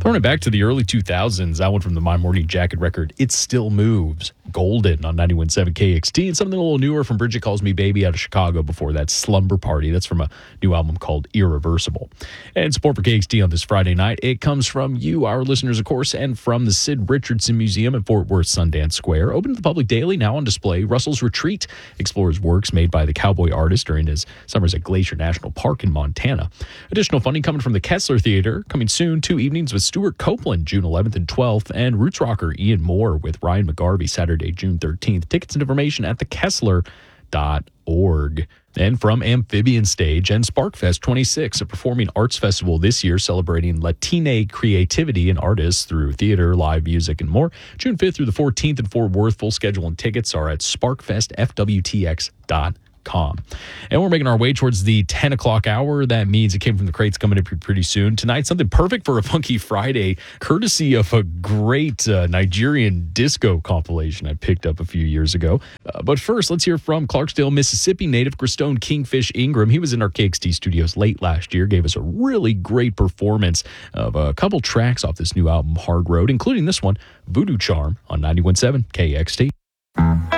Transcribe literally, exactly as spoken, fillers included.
Throwing it back to the early two thousands, that one from the My Morning Jacket record, It Still Moves, Golden on ninety-one point seven K X T, and something a little newer from Bridget Calls Me Baby out of Chicago before that, Slumber Party. That's from a new album called Irreversible. And support for K X T on this Friday night, it comes from you, our listeners, of course, and from the Sid Richardson Museum at Fort Worth Sundance Square. Open to the public daily, now on display. Russell's Retreat explores works made by the cowboy artist during his summers at Glacier National Park in Montana. Additional funding coming from the Kessler Theater, coming soon, two evenings with Stuart Copeland, June eleventh and twelfth, and roots rocker Ian Moore with Ryan McGarvey, Saturday, June thirteenth. Tickets and information at the kessler dot org. And from Amphibian Stage and Sparkfest twenty-six, a performing arts festival this year celebrating Latina creativity and artists through theater, live music, and more. June fifth through the fourteenth in Fort Worth. Full schedule and tickets are at sparkfest f w t x dot com. And we're making our way towards the ten o'clock hour. That means It Came From the Crates coming up pretty soon. Tonight, something perfect for a Funky Friday, courtesy of a great uh, Nigerian disco compilation I picked up a few years ago. Uh, but first, let's hear from Clarksdale, Mississippi native Christone Kingfish Ingram. He was in our K X T studios late last year, gave us a really great performance of a couple tracks off this new album, Hard Road, including this one, Voodoo Charm, on ninety-one point seven K X T.